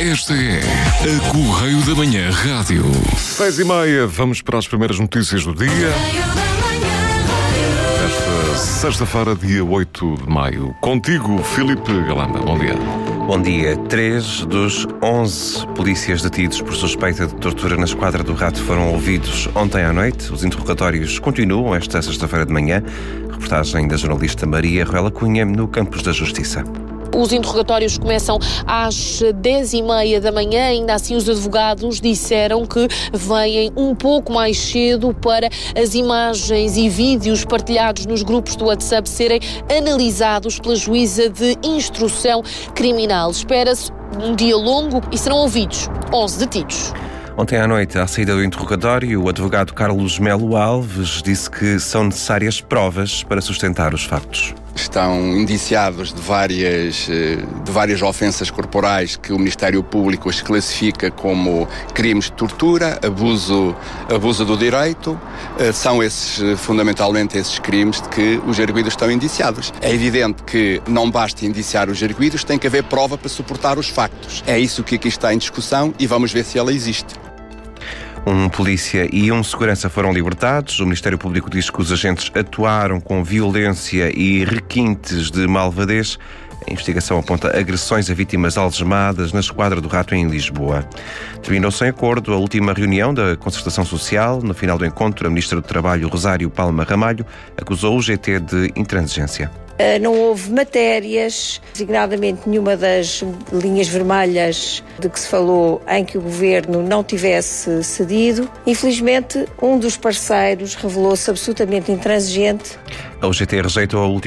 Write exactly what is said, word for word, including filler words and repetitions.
Esta é a Correio da Manhã Rádio. Seis e meia, vamos para as primeiras notícias do dia. Esta sexta-feira, dia oito de maio. Contigo, Filipe Galamba. Bom dia. Bom dia. Três dos onze polícias detidos por suspeita de tortura na Esquadra do Rato foram ouvidos ontem à noite. Os interrogatórios continuam esta sexta-feira de manhã. Reportagem da jornalista Maria Ruela Cunha, no Campos da Justiça. Os interrogatórios começam às dez e meia da manhã, ainda assim os advogados disseram que vêm um pouco mais cedo para as imagens e vídeos partilhados nos grupos do WhatsApp serem analisados pela juíza de instrução criminal. Espera-se um dia longo e serão ouvidos onze detidos. Ontem à noite, à saída do interrogatório, o advogado Carlos Melo Alves disse que são necessárias provas para sustentar os factos. Estão indiciados de várias, de várias ofensas corporais que o Ministério Público as classifica como crimes de tortura, abuso, abuso do direito. São esses, fundamentalmente, esses crimes de que os arguidos estão indiciados. É evidente que não basta indiciar os arguidos, tem que haver prova para suportar os factos. É isso que aqui está em discussão e vamos ver se ela existe. Um polícia e um segurança foram libertados. O Ministério Público diz que os agentes atuaram com violência e requintes de malvadez. A investigação aponta agressões a vítimas algemadas na Esquadra do Rato em Lisboa. Terminou-se em acordo a última reunião da Concertação Social. No final do encontro, a Ministra do Trabalho, Rosário Palma Ramalho, acusou o G T de intransigência. Não houve matérias, designadamente nenhuma das linhas vermelhas de que se falou em que o Governo não tivesse cedido. Infelizmente, um dos parceiros revelou-se absolutamente intransigente. A U G T rejeitou a última